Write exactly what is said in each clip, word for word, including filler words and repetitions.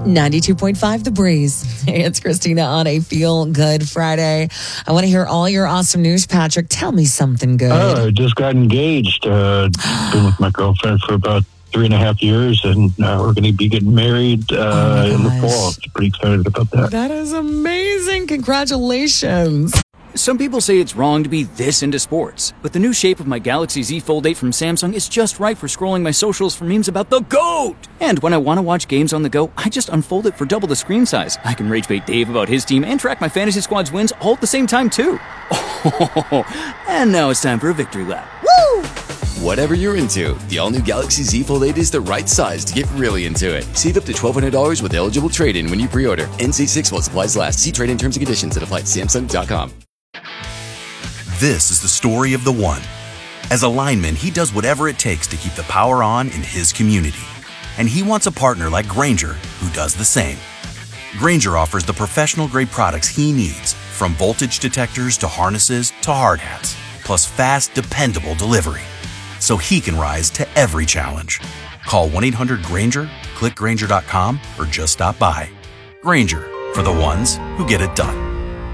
ninety-two point five The Breeze. Hey, it's Christina on a Feel Good Friday. I want to hear all your awesome news, Patrick. Tell me something good. Oh, I just got engaged. Uh, been with my girlfriend for about three and a half years, and uh, we're going to be getting married uh, oh in the fall. I'm pretty excited about that. That is amazing. Congratulations. Some people say it's wrong to be this into sports, but the new shape of my Galaxy Z Fold eight from Samsung is just right for scrolling my socials for memes about the GOAT! And when I want to watch games on the go, I just unfold it for double the screen size. I can rage bait Dave about his team and track my fantasy squad's wins all at the same time, too. Oh, and now it's time for a victory lap. Woo! Whatever you're into, the all-new Galaxy Z Fold eight is the right size to get really into it. Save up to twelve hundred dollars with eligible trade-in when you pre-order. N C six while supplies last. See trade-in terms and conditions at apply at Samsung dot com. This is the story of the one. As a lineman, he does whatever it takes to keep the power on in his community. And he wants a partner like Grainger who does the same. Grainger offers the professional-grade products he needs, from voltage detectors to harnesses to hard hats, plus fast, dependable delivery, so he can rise to every challenge. Call one eight hundred Grainger, click Grainger dot com, or just stop by. Grainger, for the ones who get it done.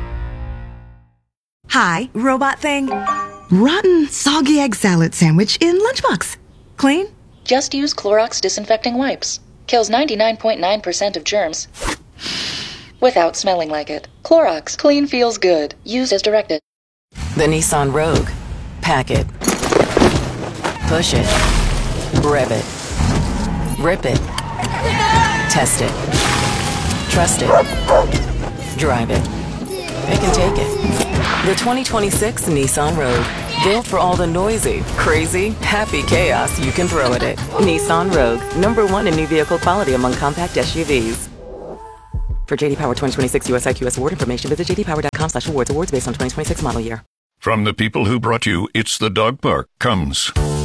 Hi, robot thing. Rotten, soggy egg salad sandwich in lunchbox. Clean? Just use Clorox disinfecting wipes. Kills ninety-nine point nine percent of germs without smelling like it. Clorox. Clean feels good. Use as directed. The Nissan Rogue. Pack it. Push it. Rev it. Rip it. Test it. Trust it. Drive it. Pick and take it. The twenty twenty-six Nissan Rogue. Built for all the noisy, crazy, happy chaos you can throw at it. Nissan Rogue. Number one in new vehicle quality among compact S U Vs. For J D Power twenty twenty-six U S I Q S award information, visit j d power dot com slash awards. Awards based on twenty twenty-six model year. From the people who brought you It's the Dog Park comes